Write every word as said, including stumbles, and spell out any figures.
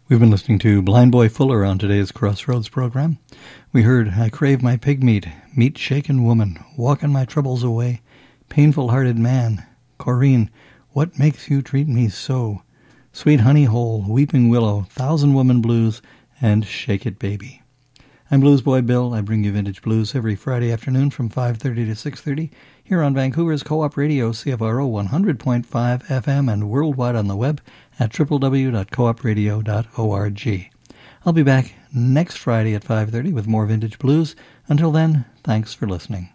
We've been listening to Blind Boy Fuller on today's Crossroads program. We heard I Crave My Pig Meat, Meat Shaken Woman, Walking My Troubles Away, Painful Hearted Man, Corrine, What Makes You Treat Me So, Sweet Honey Hole, Weeping Willow, Thousand Woman Blues, and Shake It Baby. I'm Blues Boy Bill. I bring you vintage blues every Friday afternoon from five thirty to six thirty here on Vancouver's Co-op Radio, C F R O one hundred point five F M, and worldwide on the web at w w w dot co op radio dot org. I'll be back next Friday at five thirty with more vintage blues. Until then, thanks for listening.